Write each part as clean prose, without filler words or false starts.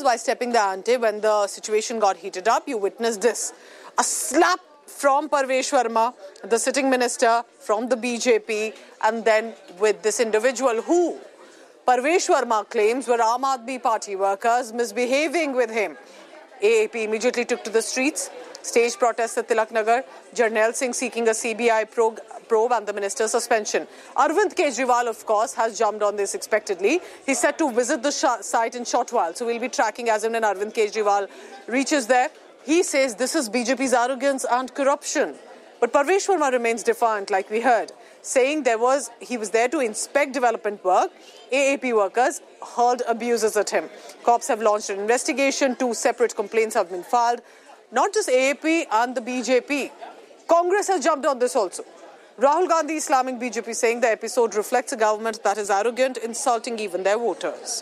by stepping the ante when the situation got heated up. You witnessed this. A slap from Parvesh Verma, the sitting minister from the BJP, and then with this individual who Parvesh Verma claims were Aam Aadmi Party workers misbehaving with him. AAP immediately took to the streets, staged protests at Tilak Nagar, Jarnail Singh seeking a CBI probe and the minister's suspension. Arvind Kejriwal, of course, has jumped on this expectedly. He's set to visit the site in short while, so we'll be tracking as and when Arvind Kejriwal reaches there. He says this is BJP's arrogance and corruption. But Parvesh Verma remains defiant, like we heard, saying he was there to inspect development work. AAP workers hurled abuses at him. Cops have launched an investigation. 2 separate complaints have been filed. Not just AAP and the BJP. Congress has jumped on this also. Rahul Gandhi slamming BJP, saying the episode reflects a government that is arrogant, insulting even their voters.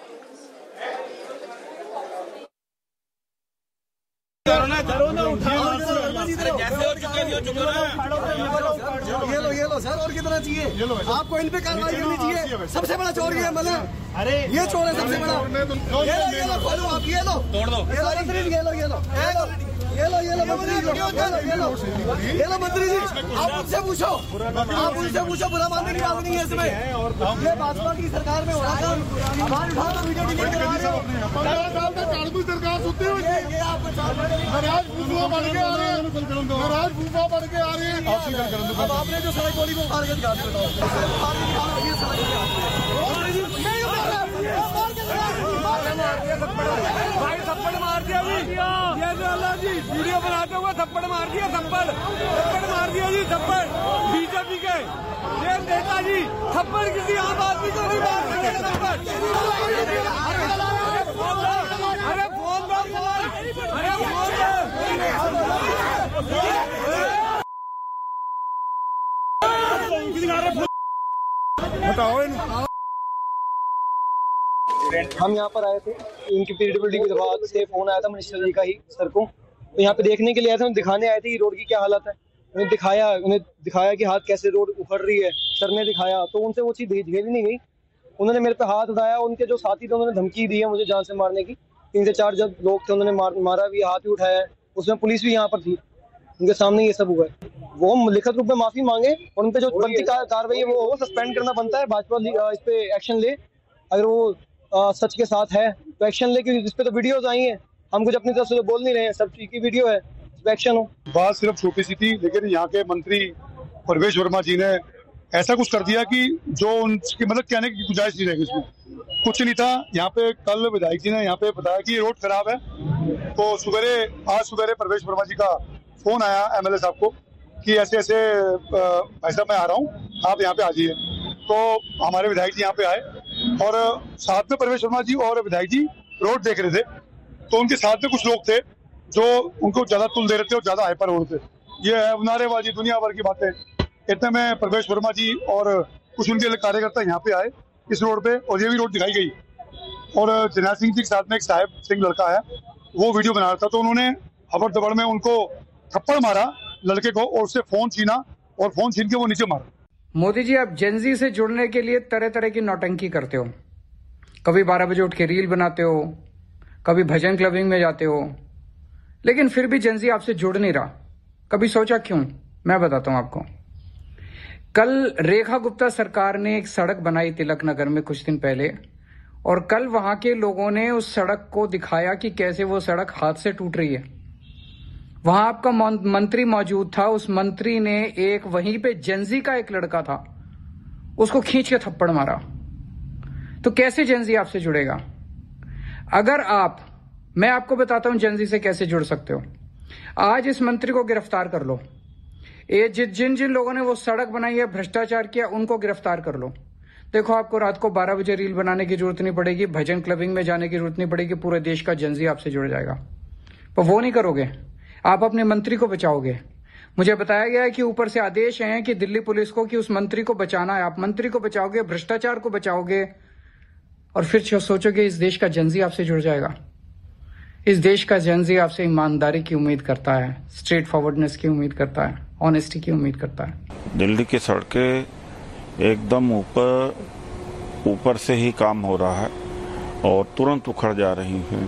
ये लो sir, और कितना चाहिए आपको? इन पे कार्रवाई करनी चाहिए। सबसे बड़ा चोर ये मतलब, अरे ये चोर है सबसे बड़ा। ये लो खोलो आप, ये लो तोड़ दो, ये लो मंत्री जी, ये लो मंत्री जी, आप उनसे पूछो, बुरा मानने की बात नहीं है इसमें। ये भाजपा की सरकार में हो रहा था, आवाज उठाओ तो वीडियो डिलीट करा रहे हो। सरकार सुनते हुए ये आपको नाराज भूपा बढ़ के आ रहे हैं, अब आपने जो सड़क गोली को उखाड़ के दिखा दिया, भाई थप्पड़ मार दिया जी, ये जो अल्लाह जी वीडियो बनाते हुए थप्पड़ मार दिया, थप्पड़ मार दिया जी, थप्पड़ बीजेपी के ये नेता जी, थप्पड़ किसी आम आदमी को नहीं मार सकते। अरे फोन दो, अरे फोन बताओ। हम यहाँ पर आए थे, इनकी पीडब्ल्यूडी की दरख्वास्त से फोन आया था मिनिस्टर जी का ही सर को, तो यहाँ पे देखने के लिए आए थे, दिखाने आए थे कि रोड की क्या हालत है। उन्हें दिखाया कि हाथ कैसे रोड उखड़ रही है, सर ने दिखाया तो उनसे वो चीज़ झेली नहीं गई। उन्होंने मेरे पे हाथ उठाया, उनके जो साथी थे उन्होंने धमकी दी है मुझे जान से मारने की। 3 से 4 जब लोग थे उन्होंने मारा भी, हाथ भी उठाया, उसमें पुलिस भी यहाँ पर थी, उनके सामने ये सब हुआ है। वो लिखित रूप में माफी मांगे और उन पे जो बनती कार्रवाई है वो सस्पेंड करना बनता है। भाजपा इस पे एक्शन ले, अगर वो सच के साथ है तो एक्शन ले, क्योंकि इस पे तो वीडियोस आई हैं, हम कुछ अपनी तरफ से बोल नहीं रहे हैं, सब की वीडियो है, एक्शन हो। बात सिर्फ छोटी सी थी, लेकिन यहाँ के मंत्री परवेश वर्मा जी ने ऐसा कुछ कर दिया कि जो उनकी मतलब कहने की गुंजाइश नहीं रहेगी, उसमें कुछ नहीं था। यहाँ पे कल विधायक जी ने यहाँ पे बताया कि रोड खराब है, तो आज सवेरे परवेश वर्मा जी का फोन आया एमएलए साहब को कि ऐसे भाई साहब मैं आ रहा हूँ, आप यहाँ पे आ जाइए। तो हमारे विधायक जी यहाँ पे आए और साथ में परवेश वर्मा जी और विधायक जी रोड देख रहे थे, तो उनके साथ में कुछ लोग थे जो उनको ज्यादा तुल दे रहे थे और ज्यादा हाइपर हो रहे थे। ये है नारेबाजी, दुनिया भर की बातें। इतने में परवेश वर्मा जी और कुछ उनके कार्यकर्ता यहाँ पे आए इस रोड पे, और ये भी रोड दिखाई गई, और जरनैल सिंह जी के साथ में एक साहेब सिंह लड़का है, वो वीडियो बना रहा था, तो उन्होंने हबड़ दबड़ में उनको थप्पड़ मारा लड़के को, और उससे फोन छीना और फोन छीन के वो नीचे मारा। मोदी जी, आप जेनजी से जुड़ने के लिए तरह तरह की नौटंकी करते हो। कभी 12 बजे उठ के रील बनाते हो, कभी भजन क्लबिंग में जाते हो, लेकिन फिर भी जेनजी आपसे जुड़ नहीं रहा। कभी सोचा क्यों? मैं बताता हूं आपको। कल रेखा गुप्ता सरकार ने एक सड़क बनाई तिलक नगर में कुछ दिन पहले, और कल वहां के लोगों ने उस सड़क को दिखाया कि कैसे वो सड़क हाथ से टूट रही है। वहां आपका मंत्री मौजूद था, उस मंत्री ने एक वहीं पे जेनजी का एक लड़का था, उसको खींच के थप्पड़ मारा। तो कैसे जेनजी आपसे जुड़ेगा? अगर मैं आपको बताता हूं जेनजी से कैसे जुड़ सकते हो। आज इस मंत्री को गिरफ्तार कर लो, ये जिन लोगों ने वो सड़क बनाई है, भ्रष्टाचार किया, उनको गिरफ्तार कर लो। देखो, आपको रात को 12 बजे रील बनाने की जरूरत नहीं पड़ेगी, भजन क्लबिंग में जाने की जरूरत नहीं पड़ेगी, पूरे देश का जेनजी आपसे जुड़ जाएगा। पर वो नहीं करोगे, आप अपने मंत्री को बचाओगे। मुझे बताया गया है कि ऊपर से आदेश हैं कि दिल्ली पुलिस को कि उस मंत्री को बचाना है। आप मंत्री को बचाओगे, भ्रष्टाचार को बचाओगे, और फिर सोचोगे इस देश का जेनजी आपसे जुड़ जाएगा। इस देश का जेनजी आपसे ईमानदारी की उम्मीद करता है, स्ट्रेट फॉरवर्डनेस की उम्मीद करता है, ऑनेस्टी की उम्मीद करता है। दिल्ली की सड़कें एकदम ऊपर से ही काम हो रहा है और तुरंत उखड़ जा रही हैं।